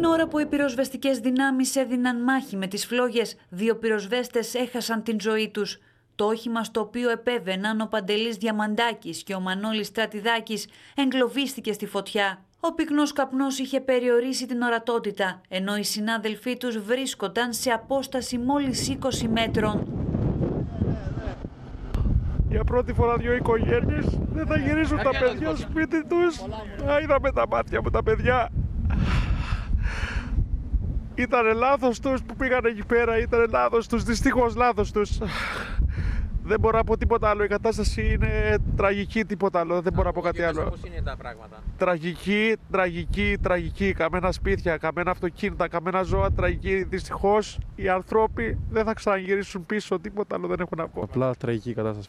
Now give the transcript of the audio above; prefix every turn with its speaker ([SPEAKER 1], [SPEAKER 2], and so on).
[SPEAKER 1] Την ώρα που οι πυροσβεστικές δυνάμεις έδιναν μάχη με τις φλόγες, 2 πυροσβέστες έχασαν την ζωή τους. Το όχημα στο οποίο επέβαιναν ο Παντελής Διαμαντάκης και ο Μανώλης Στρατιδάκης εγκλωβίστηκε στη φωτιά. Ο πυκνός καπνός είχε περιορίσει την ορατότητα, ενώ οι συνάδελφοί τους βρίσκονταν σε απόσταση μόλις 20 μέτρων.
[SPEAKER 2] Για πρώτη φορά 2 οικογένειες δεν θα γυρίσουν τα παιδιά σπίτι τους. Είδαμε τα μάτια μου τα παιδιά. Ήτανε λάθος τους που πήγαν εκεί πέρα, ήτανε λάθος τους, δυστυχώς λάθος τους. Δεν μπορώ να πω τίποτα άλλο, η κατάσταση είναι τραγική, τίποτα άλλο, δεν μπορώ να πω κάτι άλλο.
[SPEAKER 3] Πώς είναι τα πράγματα?
[SPEAKER 2] Τραγική, καμένα σπίτια, καμένα αυτοκίνητα, καμένα ζώα, τραγική. Δυστυχώς οι άνθρωποι δεν θα ξαναγυρίσουν πίσω, τίποτα άλλο δεν έχω να πω.
[SPEAKER 4] Απλά τραγική κατάσταση.